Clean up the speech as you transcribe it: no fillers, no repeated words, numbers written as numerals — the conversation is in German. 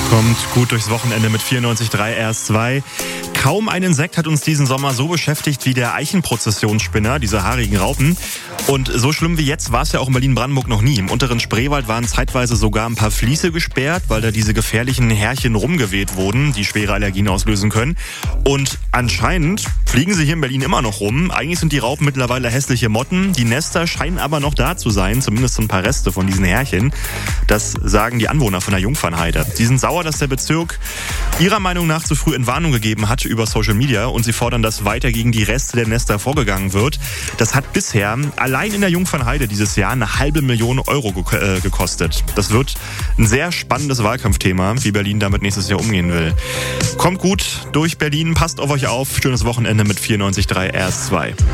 Kommt gut durchs Wochenende mit 94.3 RS2. Kaum ein Insekt hat uns diesen Sommer so beschäftigt wie der Eichenprozessionsspinner, diese haarigen Raupen. Und so schlimm wie jetzt war es ja auch in Berlin-Brandenburg noch nie. Im unteren Spreewald waren zeitweise sogar ein paar Fließe gesperrt, weil da diese gefährlichen Härchen rumgeweht wurden, die schwere Allergien auslösen können. Und anscheinend fliegen sie hier in Berlin immer noch rum. Eigentlich sind die Raupen mittlerweile hässliche Motten. Die Nester scheinen aber noch da zu sein, zumindest ein paar Reste von diesen Härchen. Das sagen die Anwohner von der Jungfernheide. Die sind sauer, dass der Bezirk ihrer Meinung nach zu früh Entwarnung gegeben hat über Social Media und sie fordern, dass weiter gegen die Reste der Nester vorgegangen wird. Das hat bisher allein in der Jungfernheide dieses Jahr 500.000 Euro gekostet. Das wird ein sehr spannendes Wahlkampfthema, wie Berlin damit nächstes Jahr umgehen will. Kommt gut durch Berlin, passt auf euch auf. Schönes Wochenende mit 94.3 RS2.